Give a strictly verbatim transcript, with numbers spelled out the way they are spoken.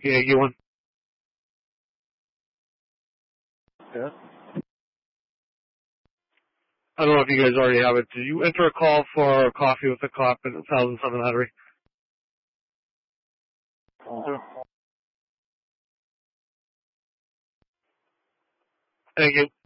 Yeah, you want? Yeah. I don't know if you guys already have it. Did you enter a call for coffee with a cop at one thousand seven Hattery? Uh-huh. Thank you.